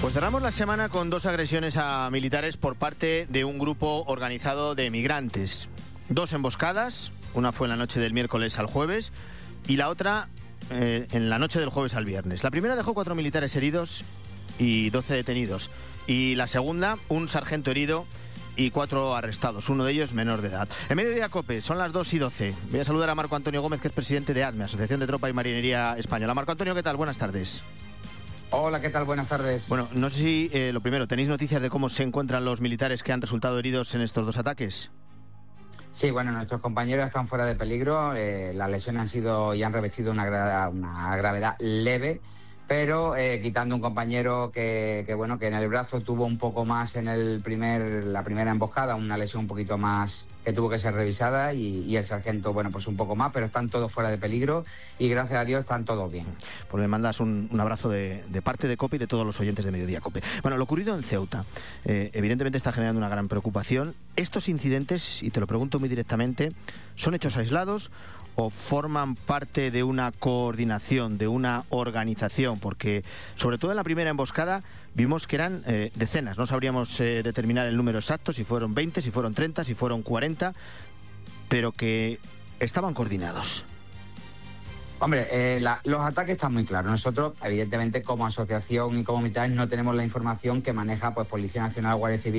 Pues cerramos la semana con 2 agresiones a militares por parte de un grupo organizado de migrantes. 2 emboscadas, una fue en la noche del miércoles al jueves y la otra en la noche del jueves al viernes. La primera dejó 4 militares heridos y 12 detenidos. Y la segunda, un sargento herido y 4 arrestados, uno de ellos menor de edad. En Mediodía COPE, son las 2:12. Voy a saludar a Marco Antonio Gómez, que es presidente de ADME, Asociación de Tropa y Marinería Española. Marco Antonio, ¿qué tal? Buenas tardes. Hola, ¿qué tal? Buenas tardes. Bueno, no sé si, lo primero, ¿tenéis noticias de cómo se encuentran los militares que han resultado heridos en estos 2 ataques? Sí, bueno, nuestros compañeros están fuera de peligro. Las lesiones han sido y han revestido una gravedad leve, pero quitando un compañero que en el brazo tuvo un poco más en la primera emboscada, una lesión un poquito más que tuvo que ser revisada, y el sargento, pues un poco más, pero están todos fuera de peligro y gracias a Dios están todos bien. Pues me mandas un abrazo de parte de COPE y de todos los oyentes de Mediodía COPE. Bueno, lo ocurrido en Ceuta evidentemente está generando una gran preocupación. Estos incidentes, y te lo pregunto muy directamente, ¿son hechos aislados o forman parte de una coordinación, de una organización? Porque, sobre todo en la primera emboscada, vimos que eran decenas. No sabríamos determinar el número exacto, si fueron 20, si fueron 30, si fueron 40, pero que estaban coordinados. Hombre, los ataques están muy claros. Nosotros, evidentemente, como asociación y como militares, no tenemos la información que maneja Policía Nacional, Guardia Civil